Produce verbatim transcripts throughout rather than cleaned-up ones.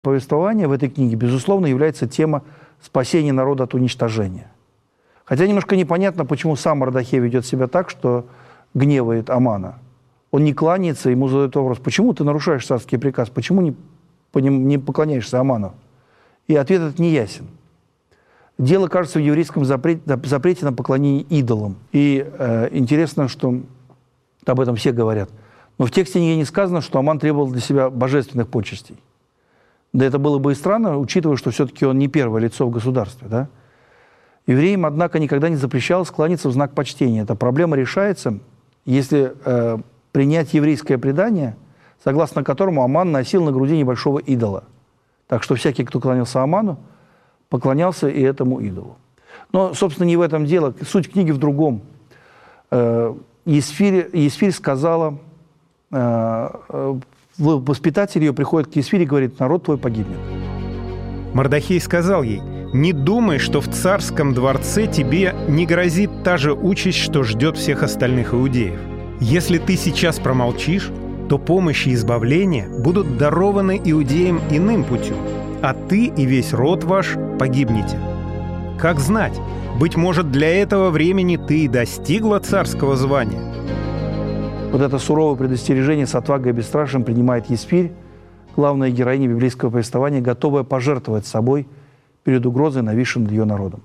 Повествование в этой книге, безусловно, является тема спасения народа от уничтожения. Хотя немножко непонятно, почему сам Мардохей ведет себя так, что гневает Амана. Он не кланяется, ему задают вопрос: почему ты нарушаешь царский приказ, почему не, не поклоняешься Аману? И ответ этот не ясен. Дело, кажется, в еврейском запрете, запрете на поклонение идолам. И э, интересно, что об этом все говорят. Но в тексте нигде не сказано, что Аман требовал для себя божественных почестей. Да это было бы и странно, учитывая, что все-таки он не первое лицо в государстве. Да? Евреям, однако, никогда не запрещалось кланяться в знак почтения. Эта проблема решается, если э, принять еврейское предание, согласно которому Аман носил на груди небольшого идола. Так что всякий, кто кланялся Аману, поклонялся и этому идолу. Но, собственно, не в этом дело. Суть книги в другом. Э, Есфирь, Есфирь сказала... Э, э, Воспитатель ее приходит к Есфире и говорит: народ твой погибнет. Мардохей сказал ей: не думай, что в царском дворце тебе не грозит та же участь, что ждет всех остальных иудеев. Если ты сейчас промолчишь, то помощь и избавление будут дарованы иудеям иным путем, а ты и весь род ваш погибнете. Как знать, быть может, для этого времени ты и достигла царского звания. Вот это суровое предостережение с отвагой и бесстрашием принимает Есфирь, главная героиня библейского повествования, готовая пожертвовать собой перед угрозой, нависшей над ее народом.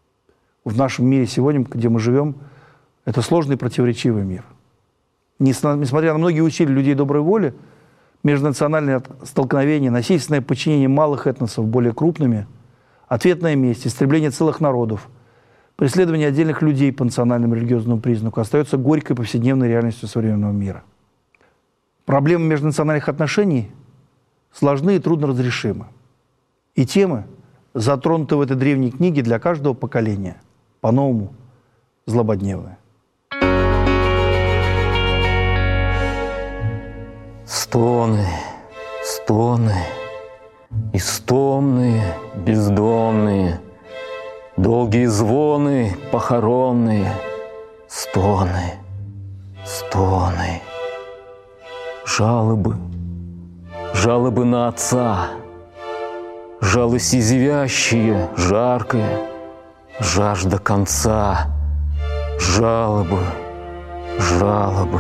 В нашем мире сегодня, где мы живем, это сложный и противоречивый мир. Несмотря на многие усилия людей доброй воли, межнациональные столкновения, насильственное подчинение малых этносов более крупными, ответная месть, истребление целых народов, преследование отдельных людей по национальному и религиозному признаку остается горькой повседневной реальностью современного мира. Проблемы межнациональных отношений сложны и трудно разрешимы. И темы, затронутые в этой древней книге, для каждого поколения по-новому злободневные. Стоны, стоны, истомные, бездомные, долгие звоны похоронные, стоны, стоны, жалобы, жалобы на отца, жало сизевящие, жаркое, жажда конца, жалобы, жалобы,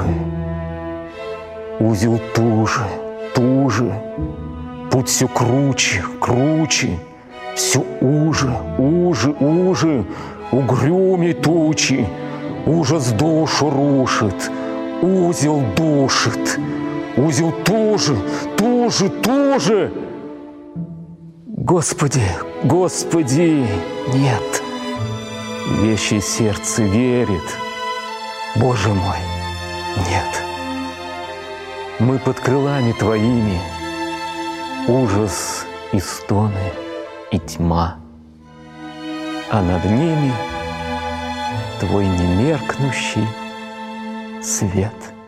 узел туже, туже, путь все круче, круче, все уже, уже, уже, угрюмей тучи, ужас душу рушит, узел душит, узел туже, туже, туже. Господи, Господи, нет, вещее сердце верит, Боже мой, нет. Мы под крылами Твоими, ужас и стоны, и тьма, а над ними Твой немеркнущий свет.